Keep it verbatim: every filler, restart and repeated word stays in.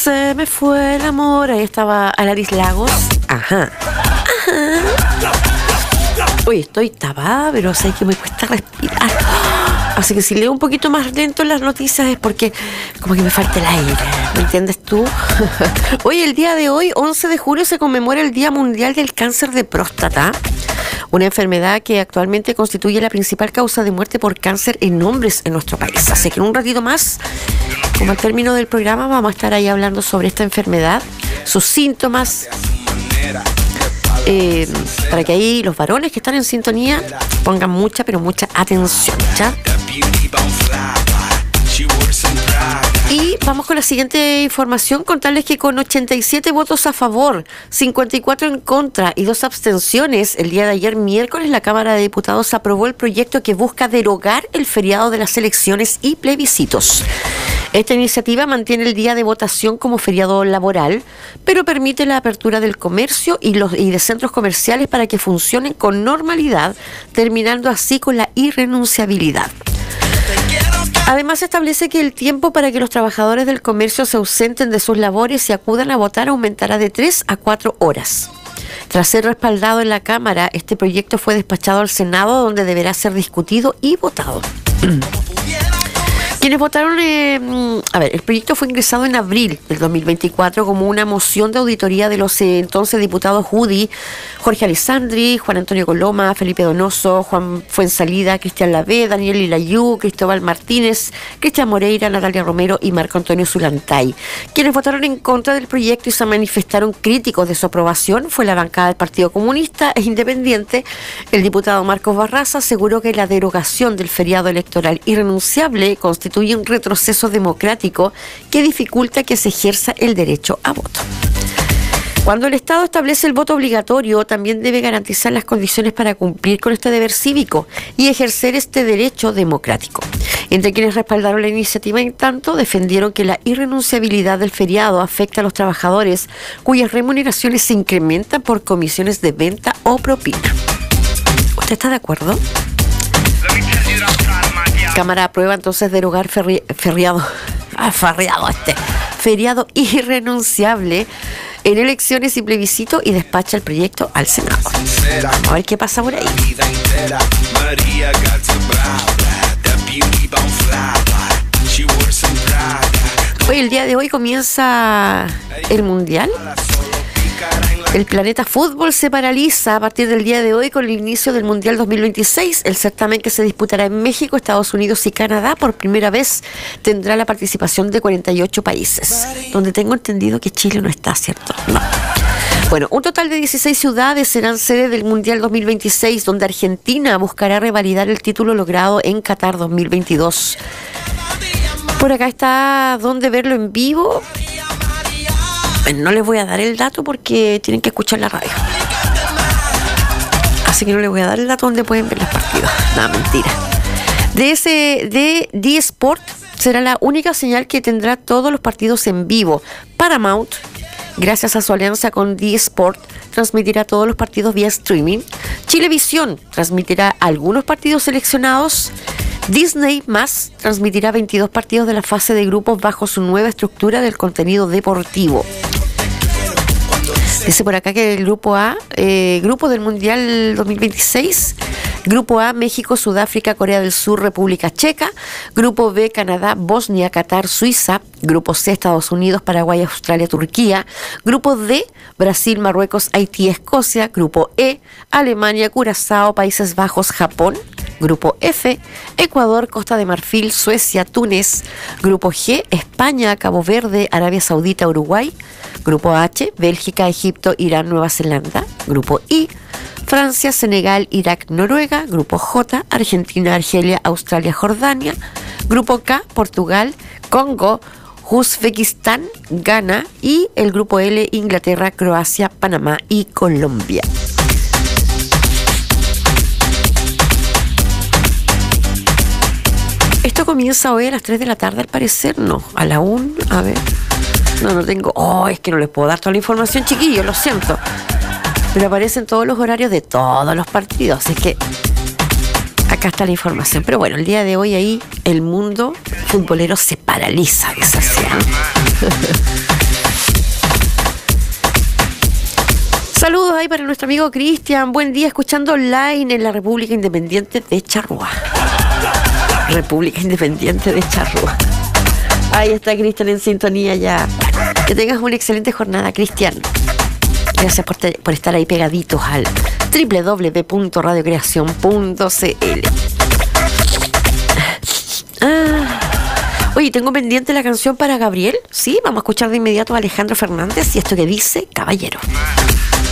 Se me fue el amor. Ahí estaba Alaris Lagos. Ajá. Ajá. Oye, estoy tapada, pero sé que me cuesta respirar. Así que si leo un poquito más lento las noticias es porque como que me falta el aire. ¿Me entiendes tú? Hoy, el día de hoy, once de julio, se conmemora el Día Mundial del Cáncer de Próstata. Una enfermedad que actualmente constituye la principal causa de muerte por cáncer en hombres en nuestro país. Así que en un ratito más, como al término del programa, vamos a estar ahí hablando sobre esta enfermedad, sus síntomas, eh, para que ahí los varones que están en sintonía pongan mucha, pero mucha atención, ¿ya? Y vamos con la siguiente información, contarles que con ochenta y siete votos a favor, cincuenta y cuatro en contra y dos abstenciones, el día de ayer miércoles la Cámara de Diputados aprobó el proyecto que busca derogar el feriado de las elecciones y plebiscitos. Esta iniciativa mantiene el día de votación como feriado laboral, pero permite la apertura del comercio y, los, y de centros comerciales para que funcionen con normalidad, terminando así con la irrenunciabilidad. Además, establece que el tiempo para que los trabajadores del comercio se ausenten de sus labores y acudan a votar aumentará de tres a cuatro horas. Tras ser respaldado en la Cámara, este proyecto fue despachado al Senado, donde deberá ser discutido y votado. Quienes votaron, eh, a ver, el proyecto fue ingresado en abril del dos mil veinticuatro como una moción de auditoría de los eh, entonces diputados Judy, Jorge Alessandri, Juan Antonio Coloma, Felipe Donoso, Juan Fuensalida, Cristian Lavé, Daniel Ilayú, Cristóbal Martínez, Cristian Moreira, Natalia Romero y Marco Antonio Zulantay. Quienes votaron en contra del proyecto y se manifestaron críticos de su aprobación fue la bancada del Partido Comunista e Independiente. El diputado Marcos Barraza aseguró que la derogación del feriado electoral irrenunciable constituye un retroceso democrático que dificulta que se ejerza el derecho a voto. Cuando el Estado establece el voto obligatorio, también debe garantizar las condiciones para cumplir con este deber cívico y ejercer este derecho democrático. Entre quienes respaldaron la iniciativa, en tanto, defendieron que la irrenunciabilidad del feriado afecta a los trabajadores cuyas remuneraciones se incrementan por comisiones de venta o propina. ¿Usted está de acuerdo? Cámara aprueba entonces derogar ferri- feriado, ah, feriado este, feriado irrenunciable en elecciones y plebiscito y despacha el proyecto al Senado. Vamos a ver qué pasa por ahí. Hoy, el día de hoy, comienza el Mundial. El planeta fútbol se paraliza a partir del día de hoy con el inicio del Mundial dos mil veintiséis. El certamen, que se disputará en México, Estados Unidos y Canadá, por primera vez tendrá la participación de cuarenta y ocho países, donde tengo entendido que Chile no está, ¿cierto? No. Bueno, un total de dieciséis ciudades serán sede del Mundial dos mil veintiséis, donde Argentina buscará revalidar el título logrado en Qatar dos mil veintidós. Por acá está dónde verlo en vivo. No les voy a dar el dato porque tienen que escuchar la radio. Así que no les voy a dar el dato donde pueden ver los partidos. Nada, mentira. De ese, de D-Sport será la única señal que tendrá todos los partidos en vivo. Paramount, gracias a su alianza con D-Sport, transmitirá todos los partidos vía streaming. Chilevisión transmitirá algunos partidos seleccionados. Disney Más transmitirá veintidós partidos de la fase de grupos bajo su nueva estructura del contenido deportivo. Dice por acá que el grupo A, eh, grupo del Mundial dos mil veintiséis, grupo A, México, Sudáfrica, Corea del Sur, República Checa, grupo B, Canadá, Bosnia, Qatar, Suiza, grupo C, Estados Unidos, Paraguay, Australia, Turquía, grupo D, Brasil, Marruecos, Haití, Escocia, grupo E, Alemania, Curazao, Países Bajos, Japón, grupo F, Ecuador, Costa de Marfil, Suecia, Túnez, grupo G, España, Cabo Verde, Arabia Saudita, Uruguay, grupo H, Bélgica, Egipto, Irán, Nueva Zelanda, grupo I, Francia, Senegal, Irak, Noruega, grupo J, Argentina, Argelia, Australia, Jordania, grupo K, Portugal, Congo, Uzbekistán, Ghana y el grupo L, Inglaterra, Croacia, Panamá y Colombia. Esto comienza hoy a las tres de la tarde, al parecer, no, a la una, a ver, no, no tengo, oh, es que no les puedo dar toda la información, chiquillos, lo siento, pero aparecen todos los horarios de todos los partidos, así que acá está la información. Pero bueno, el día de hoy ahí el mundo futbolero se paraliza, es así, ¿eh? Saludos ahí para nuestro amigo Cristian. Buen día, escuchando online en la República Independiente de Charrúa. República Independiente de Charrúa. Ahí está Cristian en sintonía ya. Que tengas una excelente jornada, Cristian. Gracias por, te, por estar ahí pegaditos al doble u doble u doble u punto radio creación punto c l. Ah. Oye, tengo pendiente la canción para Gabriel. Sí, vamos a escuchar de inmediato a Alejandro Fernández y esto que dice Caballero.